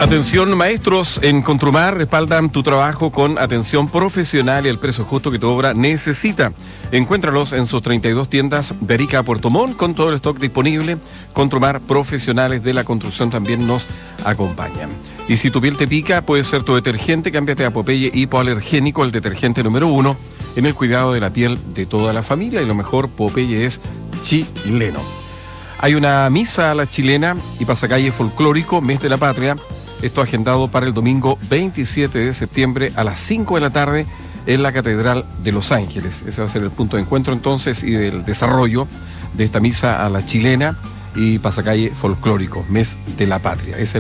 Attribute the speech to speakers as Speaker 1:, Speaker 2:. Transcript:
Speaker 1: Atención maestros, en Contrumar respaldan tu trabajo con atención profesional y el precio justo que tu obra necesita. Encuéntralos en sus 32 tiendas de Arica a Puerto Montt con todo el stock disponible. Contrumar, profesionales de la construcción, también nos acompañan. Y si tu piel te pica, puede ser tu detergente, cámbiate a Popeye Hipoalergénico, el detergente número 1 en el cuidado de la piel de toda la familia. Y lo mejor, Popeye es chileno. Hay una misa a la chilena y pasacalle folclórico, mes de la patria. Esto agendado para el domingo 27 de septiembre a las 5 de la tarde en la Catedral de Los Ángeles. Ese va a ser el punto de encuentro entonces y del desarrollo de esta misa a la chilena y pasacalle folclórico, mes de la patria.